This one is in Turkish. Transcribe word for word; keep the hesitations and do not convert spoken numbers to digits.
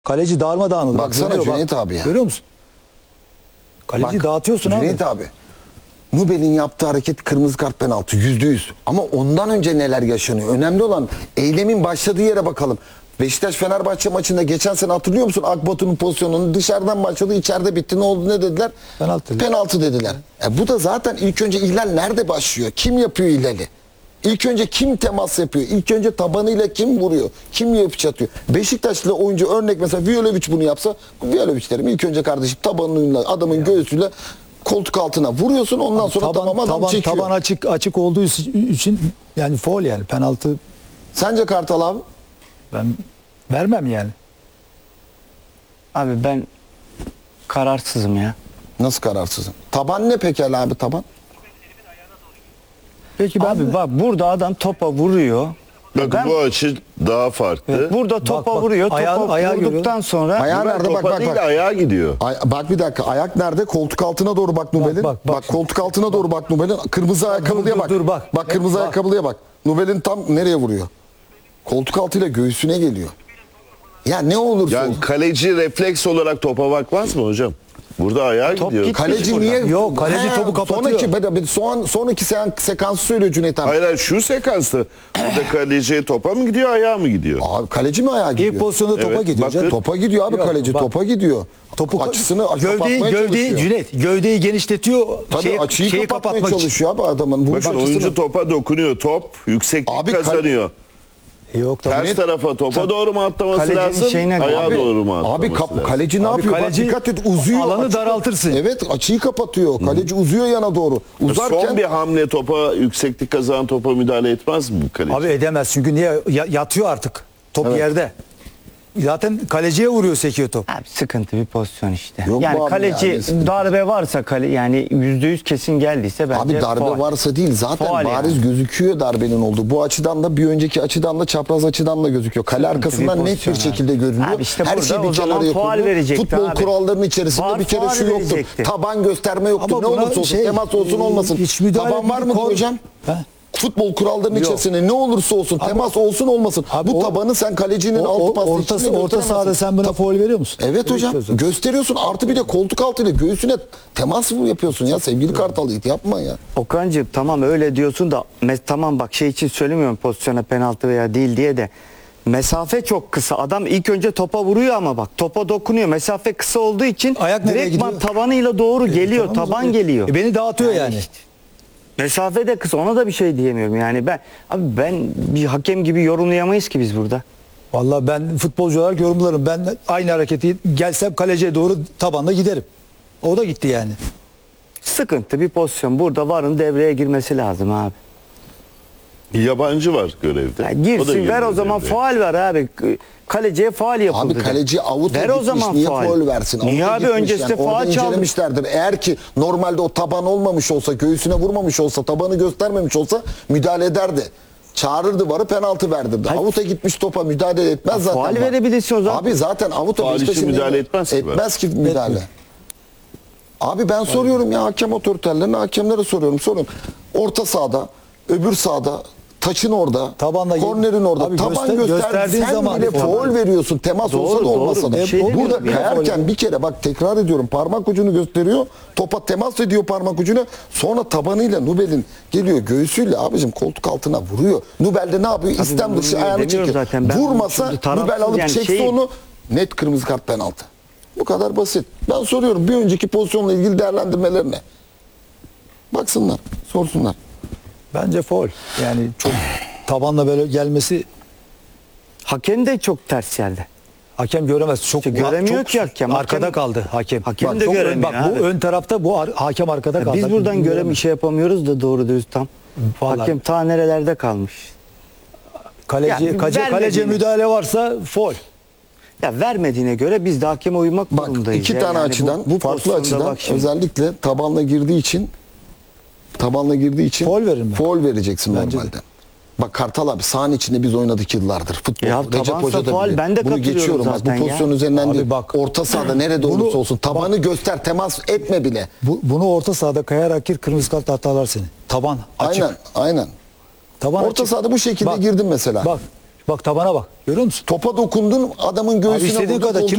Kaleci darmadağın. Baksana Bak, Cüneyt abi ya. Görüyor musun? Kaleci Bak, dağıtıyorsun abi. Cüneyt abi. Nubel'in yaptığı hareket kırmızı kart penaltı yüzde yüz. Ama ondan önce neler yaşanıyor? Önemli olan eylemin başladığı yere bakalım. Beşiktaş-Fenerbahçe maçında geçen sene hatırlıyor musun? Akbatu'nun pozisyonunu dışarıdan başladı, içeride bitti. Ne oldu, ne dediler? Penaltı. Penaltı dediler. E bu da zaten ilk önce ihlal nerede başlıyor? Kim yapıyor ihlali? İlk önce kim temas yapıyor? İlk önce tabanıyla kim vuruyor? Kim yapıp atıyor? Beşiktaşlı oyuncu örnek mesela Violic bunu yapsa, Violic derim ilk önce kardeşim tabanıyla adamın göğsüyle koltuk altına vuruyorsun, ondan sonra taban, tamam adam taban, çekiyor. taban açık açık olduğu için yani faul, yani penaltı. Sence Kartal abi? Ben vermem yani. Abi ben kararsızım ya. Nasıl kararsızım? Taban ne pekala abi taban? Peki ben Abi bak burada adam topa vuruyor. Bakın Ben- bu açı daha farklı. Burada topa bak, vuruyor. Topa ayağı- ayağı vurduktan görüyor. sonra Ayağı Ben nerede? Bak topa bak değil bak. de ayağa gidiyor. Ay, bak bir dakika, ayak nerede? Koltuk altına doğru bak Nubel'in. Bak, bak, bak şimdi. koltuk altına doğru bak Nubel'in. Kırmızı ayakkabılıya dur, bak. dur, bak. Bak kırmızı Bak. ayakkabılıya bak. Nubel'in tam nereye vuruyor? Koltuk altıyla göğsüne geliyor. Ya ne olursa Yani olsun. kaleci refleks olarak topa bakmaz mı hocam? Burada ayağa Top gidiyor. gitmiş Kaleci buradan. niye? Yok, kaleci topu kapatıyor. Sonraki, ben- ben- son, sonraki sean, sekansı söylüyor Cüneyt abi. Hayır hayır, şu sekansta burada kaleci topa mı gidiyor ayağa mı gidiyor? Abi kaleci mi ayağa gidiyor? İlk pozisyonda topa Evet, gidiyor. bakın. canım. Topa gidiyor abi Yok, kaleci, bak. topa gidiyor. Topu Açısını gövdeyi kapatmaya gövdeyi çalışıyor. Cüneyt gövdeyi genişletiyor. Tabii şeyi, açıyı şeyi kapatmaya kapatmak için. çalışıyor abi adamın. Vuruş Bakın açısını. oyuncu topa dokunuyor. Top yükseklik Abi kal- kazanıyor. Yok tabii. Ters tarafa topa doğru mu atlaması Kalecinin lazım? şeyine- Ayağa Abi- doğru mu atlaması Abi kap, lazım? kaleci ne Abi yapıyor? kaleci Bak dikkat et, uzuyor. alanı açı- daraltırsın. Evet, açıyı kapatıyor. Kaleci uzuyor yana doğru. Uzarken Son bir hamle topa, yükseklik kazanan topa müdahale etmez mi bu kaleci? Abi edemez çünkü niye Ya- yatıyor artık. Top Evet. yerde. Zaten kaleciye vuruyor, sekiyor top. Abi sıkıntı bir pozisyon işte. Yok yani mu abi kaleci yani sıkıntı? darbe varsa kale yani yüzde yüz kesin geldiyse bence abi darbe faul. varsa değil zaten Faul bariz yani. gözüküyor darbenin olduğu. Bu açıdan da bir önceki açıdan da çapraz açıdan da gözüküyor. Kale Sıkıntı arkasından bir net bir pozisyon şekilde abi. görünüyor. Abi işte Her burada şey bir o zaman kenara faul yapılıyor. verecekti Futbol abi. kurallarının içerisinde Var, bir kere faul şu yoktur. verecekti. Taban gösterme yoktur. Ama Ne buna olursa olsun şey, temas olsun olmasın. hiç müdahale Taban var mı kor- hocam? He? Futbol kurallarının Yok. içerisinde ne olursa olsun Abi- temas olsun olmasın. Abi bu o- tabanı sen kalecinin O- altı o- paslı orta, içinde orta gösteremezsin. sahada sen buna faul veriyor musun? Evet hocam, Gözüm. gösteriyorsun, artı bir de koltuk altıyla göğsüne temas mı yapıyorsun ya sevgili Kartal Yiğit, yapma ya. Okan'cığım tamam öyle diyorsun da mes- tamam bak şey için söylemiyorum pozisyona penaltı veya değil diye de mesafe çok kısa. Adam ilk önce topa vuruyor ama bak topa dokunuyor. Mesafe kısa olduğu için Ayak nereye direktman gidiyor? tabanıyla doğru geliyor. Tamam, taban zaten. geliyor. E, beni dağıtıyor yani. işte. Mesafe de kısa, ona da bir şey diyemiyorum. Yani ben abi ben bir hakem gibi yorumlayamayız ki biz burada. Vallahi ben futbolcu olarak yorumlarım. Ben aynı hareketi gelsem kaleciye doğru tabanla giderim. O da gitti yani. Sıkıntı bir pozisyon. Burada varın devreye girmesi lazım abi. Yabancı var görevde. Ya O da girsin ver geliyor o zaman devreye. faul ver abi. Kaleciye faul yapıldı. Abi de. kaleci avuta Ver o gitmiş, zaman niye faul. faul versin? Niye Avuta abi gitmiş öncesinde yani. Orada faul çaldı? incelemişlerdir. Eğer ki normalde o taban olmamış olsa, göğsüne vurmamış olsa, tabanı göstermemiş olsa müdahale ederdi. Çağırırdı varı, penaltı verdirdi. Hayır. Avuta gitmiş topa müdahale etmez Ya zaten. faul var. verebilirsin o zaman. Abi zaten avuta Faul için Beşiktaş'ın müdahale etmez ki ben. Etmez ki müdahale. Etmiyor. Abi ben soruyorum ya hakem otoriterlerine, hakemlere soruyorum. Soruyorum. Orta sahada, öbür sahada, taçın orada, Tabanla gir- kornerin orada. Abi taban göster- göster, gösterdiğin sen zaman- bile Doğru. faul veriyorsun. Temas Doğru, olsa da doğru. olmasa da. Bir şey Burada demiyorum ya. kayarken bir kere bak tekrar ediyorum, parmak ucunu gösteriyor. Topa temas ediyor parmak ucuna. Sonra tabanıyla Nubel'in geliyor göğsüyle abicim koltuk altına vuruyor. Nubel de ne yapıyor? Tabii İstem dışı vuruyor ayağını demiyorum çekiyor. zaten. Ben Vurmasa şimdi tarafsız Nubel alıp yani çekse şey- onu, net kırmızı kart, penaltı. Bu kadar basit. Ben soruyorum bir önceki pozisyonla ilgili değerlendirmelerine. Baksınlar, sorsunlar. Bence faul. Yani çok tabanla böyle gelmesi Hakem de çok ters yerde. hakem göremez. Çok İşte göremiyor çok ki hakem. Arkada Hakem- kaldı hakem. Hakem de çok ön- göremiyor Bak bu abi. ön tarafta, bu ar- hakem arkada Ya kaldı. biz buradan görem Göremez. şey yapamıyoruz da doğru dürüst tam. Vallahi. Hakem ta nerelerde kalmış. Kaleci, Ya, kaleci, kaleciye vermediğini- müdahale varsa faul. Ya vermediğine göre biz de hakeme uymak Bak zorundayız. iki ya. tane Yani açıdan, bu, bu farklı pozisyonda açıdan bak şimdi. özellikle tabanla girdiği için tabanla girdiği için Faul veririm ben. faul vereceksin Bence normalde. Bak Kartal abi sahanın içinde biz oynadık yıllardır futbol. Ya Recep tabansa Hoca da faul, bilir. ben de Bunu katılıyorum geçiyorum bak, zaten bu ya. pozisyon üzerinden Abi değil. bak. Orta sahada nerede Bunu- olursa olsun tabanı göster, temas etme bile. Bu, bunu orta sahada kayarak gir, kırmızı kart atarlar seni. Taban açık. Aynen aynen. Taban Orta açık. sahada bu şekilde Bak, girdin mesela. Bak Bak tabana bak. Görüyor musun? Topa dokundun, adamın Abi göğsüne istediğin vurdun, kadar. Kim